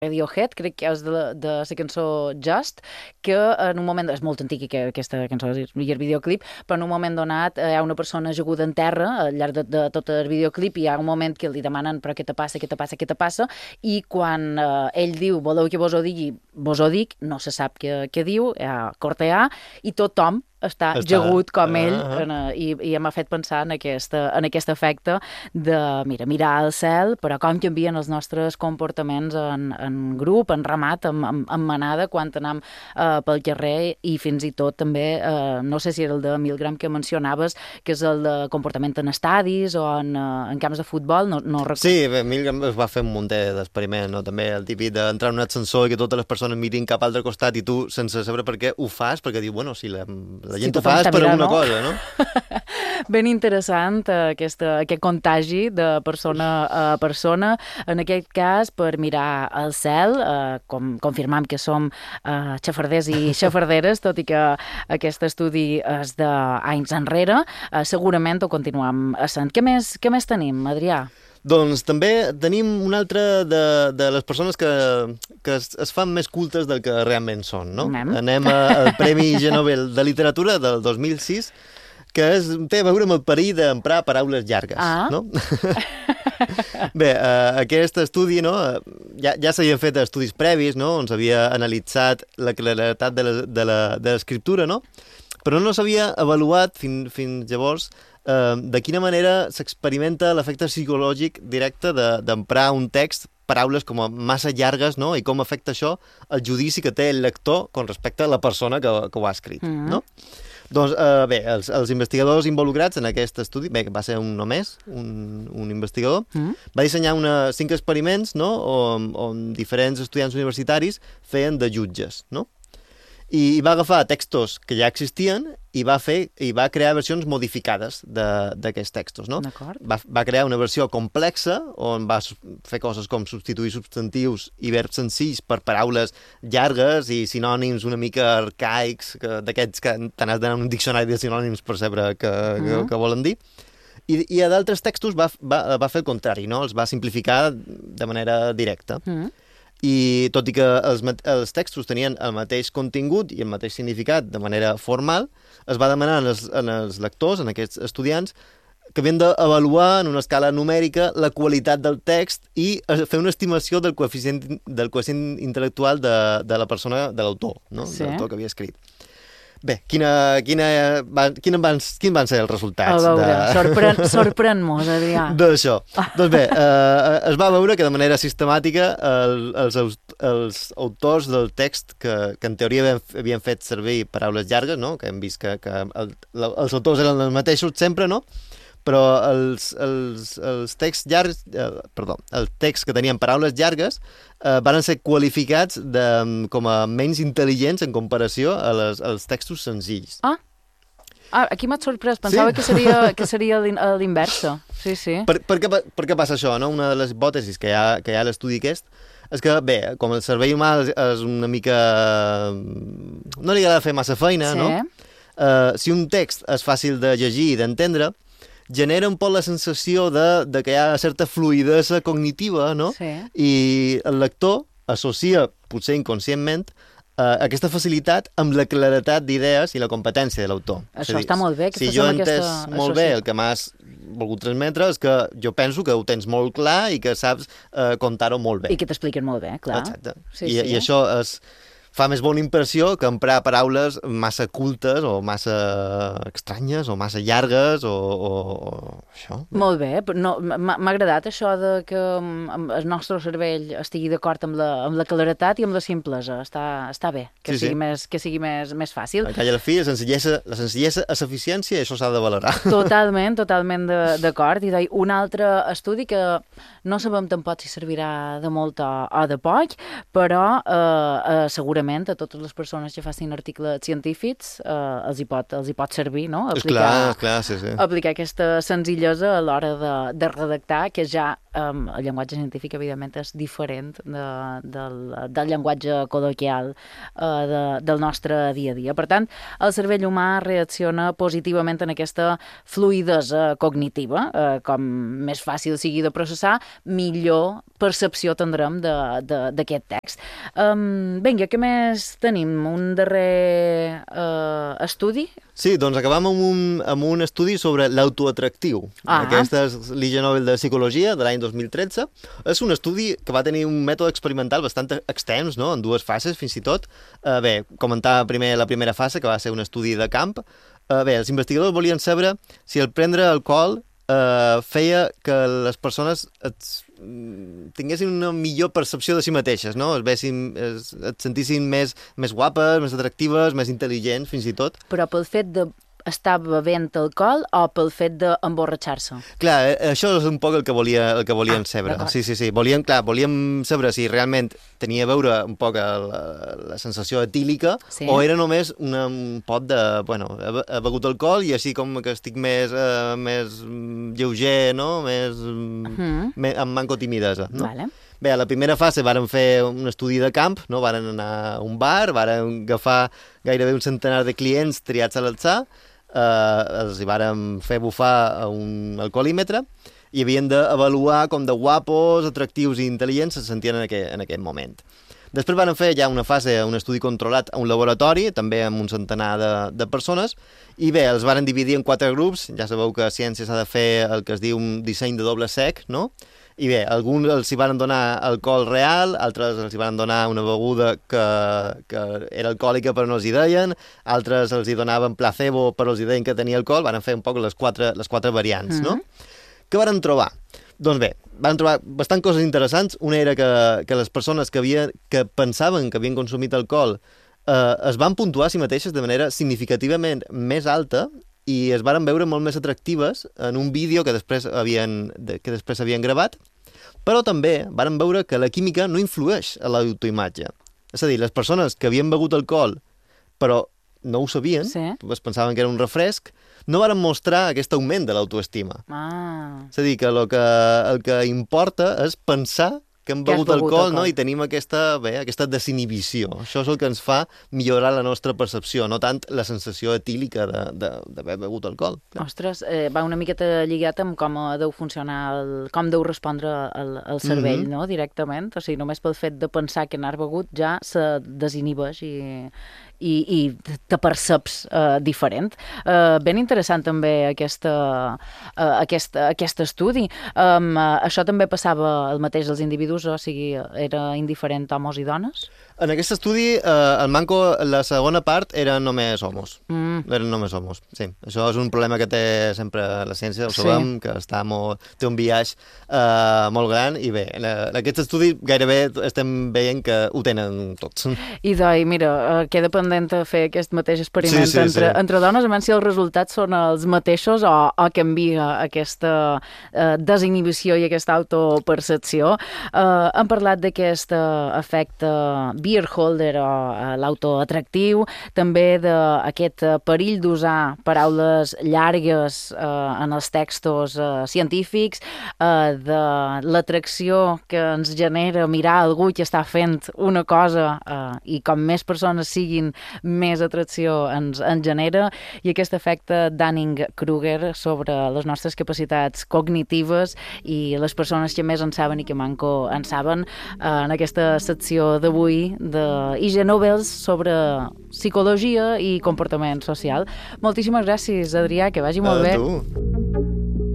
Radiohead, crec que és de la cançó Just, que en un moment, és molt antic aquesta cançó i el videoclip, però en un moment donat hi ha una persona ajaguda en terra al llarg de tot el videoclip i hi ha un moment que li demanen però què te passa, què te passa, què te passa, i quan ell diu voleu que vos ho digui, vos ho dic, no se sap què diu, corte A, i tothom està ajagut com ell i m'ha fet pensar en aquest efecte de, mirar al cel, però com canvien els nostres comportaments en grup, en ramat, en manada, quan anem pel carrer i fins i tot també, no sé si era el de Milgram que mencionaves, que és el de comportament en estadis o en camps de futbol, no recordo. Sí, bé, Milgram es va fer un munt d'experiments, no? També el típic d'entrar en un ascensor i que totes les persones mirin cap a l'altre costat i tu, sense saber per què, ho fas, perquè diu, bueno, si la gent ho fa és per alguna cosa, no? Ben interessant aquest contagi de persona a persona, en aquest cas per mirar al cel, confirmam que som xafarders i xafarderes, tot i que aquest estudi és d'anys enrere, segurament ho continuem essent. Què més tenim, Adrià? Doncs també tenim una altra de les persones que es fan més cultes del que realment són, no? Anem al Premi Ig Nobel de Literatura del 2006, que té a veure amb el perill d'emprar paraules llargues, no? Bé, aquest estudi, no, ja s'havien fet estudis previs, no?, on s'havia analitzat la claredat de l'escriptura, no?, però no s'havia avaluat fins llavors de quina manera s'experimenta l'efecte psicològic directe d'emprar un text, paraules com a massa llargues, no?, i com afecta això el judici que té el lector con respecte a la persona que ho ha escrit, no? Doncs bé, els investigadors involucrats en aquest estudi, bé, va ser un només, un investigador, va dissenyar 5 experiments, no?, on diferents estudiants universitaris feien de jutges, no?, i va agafar textos que ja existien i va crear versions modificades d'aquests textos, no? Va crear una versió complexa on va fer coses com substituir substantius i verbs senzills per paraules llargues i sinònims una mica arcaics, d'aquests que te n'has d'anar a un diccionari de sinònims per saber què volen dir. I a d'altres textos va fer el contrari, no? Els va simplificar de manera directa. I tot i que els textos tenien el mateix contingut i el mateix significat de manera formal, es va demanar als lectors, en aquests estudiants, que havien d'avaluar en una escala numèrica la qualitat del text i fer una estimació del coeficient intel·lectual de la persona, de l'autor, no? De l'autor que havia escrit. Bé, quins van ser els resultats? A veure, sorprèn-nos, Adrià. D'això. Doncs bé, es va veure que de manera sistemàtica els autors del text que en teoria havien fet servir paraules llargues, no?, que hem vist que els autors eren els mateixos sempre, no?, però els texts llargs, els texts que tenien paraules llargues van ser qualificats com a menys intel·ligents en comparació als textos senzills. Aquí m'ha sorprès. Pensava que seria l'inversa. Sí. Per què passa això, no? Una de les hipòtesis que hi ha a l'estudi aquest és que, bé, com el cervell humà és una mica... no li agrada fer massa feina, no? Si un text és fàcil de llegir i d'entendre, genera un poc la sensació de que hi ha certa fluïdesa cognitiva, no? Sí. I el lector associa, potser inconscientment, aquesta facilitat amb la claretat d'idees i la competència de l'autor. Això està molt bé. Si jo he entès molt bé el que m'has volgut transmetre, és que jo penso que ho tens molt clar i que saps contar-ho molt bé. I que t'expliquen molt bé, clar. Exacte. I això fa més bona impressió que emprar paraules massa cultes o massa estranyes o massa llargues o això. Molt bé. M'ha agradat això de que el nostre cervell estigui d'acord amb la claretat i amb la simplesa. Està bé, que sigui més fàcil. Al cap i a la fi, la senzillesa és eficiència i això s'ha de valorar. Totalment d'acord. I un altre estudi que no sabem tampoc si servirà de molt o de poc, però segurament lliurement a totes les persones que facin articles científics, els hi pot servir, no? Clar, sí. Aplicar aquesta senzillesa a l'hora de redactar, que ja el llenguatge científic, evidentment, és diferent del llenguatge col·loquial del nostre dia a dia. Per tant, el cervell humà reacciona positivament en aquesta fluïdesa cognitiva. Com més fàcil sigui de processar, millor percepció tindrem d'aquest text. Vinga, què més tenim? Un darrer estudi? Sí, doncs acabam amb un estudi sobre l'autoatractiu. Aquest és l'Ig Nobel de Psicologia de l'any 2013. És un estudi que va tenir un mètode experimental bastant extens, no? En dues fases, fins i tot. Comentar primer la primera fase, que va ser un estudi de camp. Els investigadors volien saber si el prendre alcohol feia que les persones tinguessin una millor percepció de si mateixes, no? Et sentissin més guapes, més atractives, més intel·ligents, fins i tot. Però pel fet d'estar bevent alcohol o pel fet d'emborratxar-se? Clar, això és un poc el que volien saber. Sí. Volíem saber si realment tenia a veure un poc la sensació etílica, o era només un pot de... he begut alcohol i així com que estic més lleuger, no? Amb manco timidesa. No? Vale. Bé, a la primera fase vàrem fer un estudi de camp, no? Vàrem anar a un bar, vàrem agafar gairebé un centenar de clients triats a l'atzar, els hi vàrem fer bufar a un alcoholímetre i havien d'avaluar com de guapos, atractius i intel·ligents se sentien en aquest moment. Després van fer ja una fase, un estudi controlat a un laboratori, també amb un centenar de persones, i bé, els van dividir en 4 grups. Ja sabeu que a ciència s'ha de fer el que es diu un disseny de doble cec, no? I bé, alguns els hi van donar alcohol real, altres els hi van donar una beguda que era alcohòlica però no els hi deien, altres els hi donaven placebo però els hi deien que tenia alcohol. Van fer un poc les quatre variants, no? Què van trobar? Doncs bé, van trobar bastant coses interessants. Una era que les persones que pensaven que havien consumit alcohol es van puntuar a si mateixes de manera significativament més alta i es varen veure molt més atractives en un vídeo que després havien gravat, però també varen veure que la química no influeix a l'autoimatge. És a dir, les persones que havien begut alcohol però no ho sabien, es pensaven que era un refresc, no varen mostrar aquest augment de l'autoestima. És a dir, que el que importa és pensar que hem begut alcohol, no? I tenim aquesta desinhibició. Això és el que ens fa millorar la nostra percepció, no tant la sensació etílica d'haver begut alcohol. Clar. Ostres, va una miqueta lligat amb com deu funcionar, com deu respondre el cervell, no? Directament. O sigui, només pel fet de pensar que n'has begut ja se desinhibeix i te perceps diferent. Ben interessant també aquest estudi. Això també passava el mateix als individus, o sigui, era indiferent homes i dones? En aquest estudi, el manco, la segona part, eren només homos. Eren només homos, sí. Això és un problema que té sempre la ciència, ho sabem, que té un biaix molt gran, i bé, en aquest estudi gairebé estem veient que ho tenen tots. I mira, queda pendent de fer aquest mateix experiment entre dones, a veure si els resultats són els mateixos o canvia aquesta desinhibició i aquesta autopercepció. Hem parlat d'aquest efecte beer holder o l'autoatractiu, també d'aquest perill d'usar paraules llargues en els textos científics, de l'atracció que ens genera mirar algú que està fent una cosa i com més persones siguin, més atracció ens genera, i aquest efecte Dunning-Kruger sobre les nostres capacitats cognitives i les persones que més en saben i que manco en saben, en aquesta secció d'avui de Ig Nobels sobre psicologia i comportament social. Moltíssimes gràcies, Adrià, que vagi molt bé. A tu.